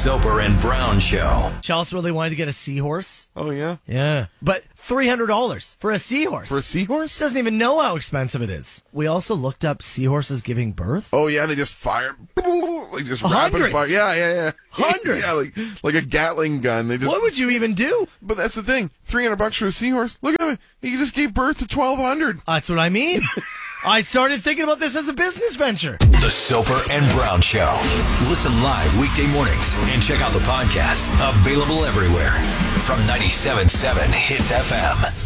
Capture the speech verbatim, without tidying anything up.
Soper and Brown Show. Chelsea really wanted to get a seahorse. Oh, yeah? Yeah. But three hundred dollars for a seahorse. For a seahorse? Doesn't even know how expensive it is. We also looked up seahorses giving birth. Oh, yeah, they just fire. Like just rapid Hundreds. fire. Yeah, yeah, yeah. Hundreds. Yeah, like, like a Gatling gun. They just. What would you even do? But that's the thing. three hundred bucks for a seahorse. Look at him. He just gave birth to twelve hundred. That's what I mean. I started thinking about this as a business venture. The Soper and Brown Show. Listen live weekday mornings and check out the podcast. Available everywhere from ninety-seven point seven Hits F M.